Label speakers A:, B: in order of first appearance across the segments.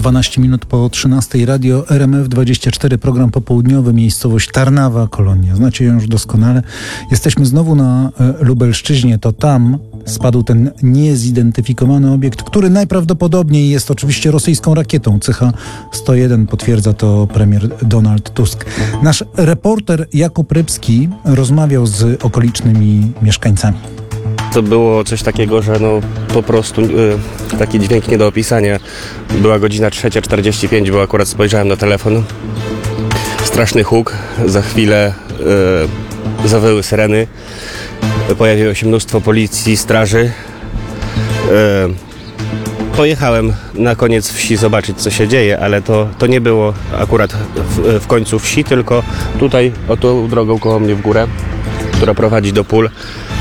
A: 12 minut po 13. Radio RMF24, program popołudniowy, miejscowość Tarnawa, Kolonia. Znacie ją już doskonale. Jesteśmy znowu na Lubelszczyźnie. To tam spadł ten niezidentyfikowany obiekt, który najprawdopodobniej jest oczywiście rosyjską rakietą. CH-101, potwierdza to premier Donald Tusk. Nasz reporter Jakub Rybski rozmawiał z okolicznymi mieszkańcami.
B: To było coś takiego, że po prostu taki dźwięk nie do opisania. Była godzina 3:45, bo akurat spojrzałem na telefon. Straszny huk, za chwilę zawyły syreny. Pojawiło się mnóstwo policji, straży. Pojechałem na koniec wsi zobaczyć, co się dzieje, ale to nie było akurat w końcu wsi, tylko tutaj, o tą drogą koło mnie w górę, która prowadzi do pól.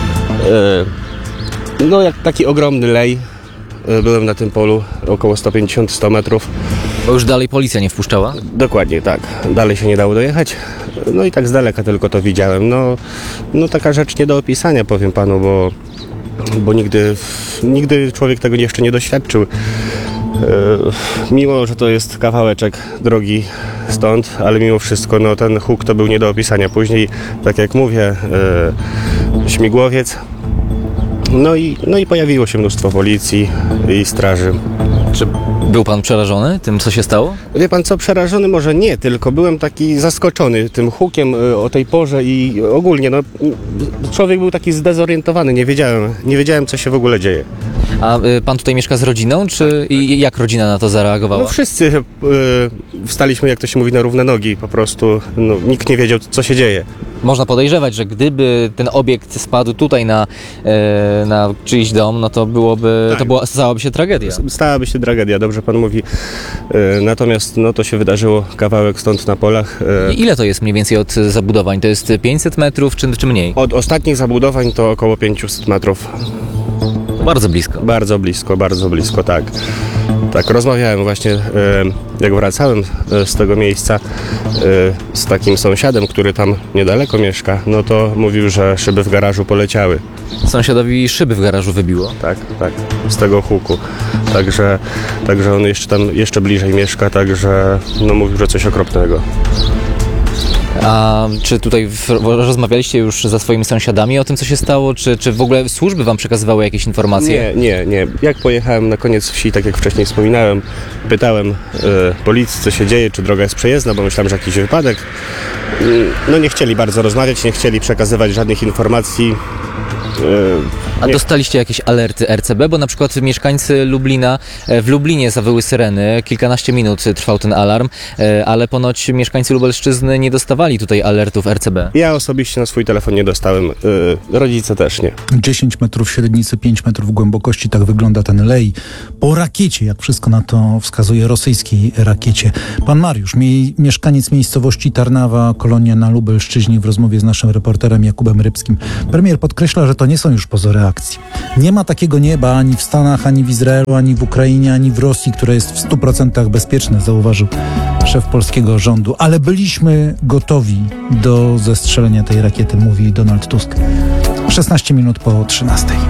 B: Jak taki ogromny lej. Byłem na tym polu około 150-100 metrów.
C: Bo już dalej policja nie wpuszczała?
B: Dokładnie, tak. Dalej się nie dało dojechać. I tak z daleka tylko to widziałem. Taka rzecz nie do opisania, powiem panu, bo nigdy człowiek tego jeszcze nie doświadczył. Mimo, że to jest kawałeczek drogi stąd, ale mimo wszystko ten huk to był nie do opisania. Później, tak jak mówię, śmigłowiec. I pojawiło się mnóstwo policji i straży.
C: Czy był pan przerażony tym, co się stało?
B: Wie pan co, przerażony może nie, tylko byłem taki zaskoczony tym hukiem o tej porze i ogólnie, człowiek był taki zdezorientowany, nie wiedziałem, co się w ogóle dzieje.
C: A pan tutaj mieszka z rodziną, i jak rodzina na to zareagowała?
B: Wszyscy wstaliśmy, jak to się mówi, na równe nogi, po prostu nikt nie wiedział, co się dzieje.
C: Można podejrzewać, że gdyby ten obiekt spadł tutaj na czyjś dom, to stałaby się tragedia.
B: Stałaby się tragedia, dobrze pan mówi. Natomiast to się wydarzyło kawałek stąd na polach.
C: I ile to jest mniej więcej od zabudowań? To jest 500 metrów czy mniej?
B: Od ostatnich zabudowań to około 500 metrów.
C: Bardzo blisko.
B: Bardzo blisko, tak. Tak, rozmawiałem właśnie, jak wracałem z tego miejsca z takim sąsiadem, który tam niedaleko mieszka, to mówił, że szyby w garażu poleciały.
C: Sąsiadowi szyby w garażu wybiło?
B: Tak, z tego huku. Także on jeszcze bliżej mieszka, także mówił, że coś okropnego.
C: A czy tutaj rozmawialiście już ze swoimi sąsiadami o tym, co się stało? Czy w ogóle służby wam przekazywały jakieś informacje?
B: Nie. Jak pojechałem na koniec wsi, tak jak wcześniej wspominałem, pytałem policji, co się dzieje, czy droga jest przejezdna, bo myślałem, że jakiś wypadek. Nie chcieli bardzo rozmawiać, nie chcieli przekazywać żadnych informacji.
C: A dostaliście jakieś alerty RCB? Bo na przykład mieszkańcy Lublina, w Lublinie zawyły syreny, kilkanaście minut trwał ten alarm, ale ponoć mieszkańcy Lubelszczyzny nie dostawali tutaj alertów RCB.
B: Ja osobiście na swój telefon nie dostałem, rodzice też nie.
A: 10 metrów średnicy, 5 metrów głębokości, tak wygląda ten lej po rakiecie, jak wszystko na to wskazuje, rosyjskiej rakiecie. Pan Mariusz, mieszkaniec miejscowości Tarnawa, Kolonia na Lubelszczyźnie, w rozmowie z naszym reporterem Jakubem Rybskim. Premier podkreśla, że to nie są już pozory akcji. Nie ma takiego nieba ani w Stanach, ani w Izraelu, ani w Ukrainie, ani w Rosji, które jest w 100% bezpieczne, zauważył szef polskiego rządu. Ale byliśmy gotowi do zestrzelenia tej rakiety, mówi Donald Tusk. 16 minut po 13.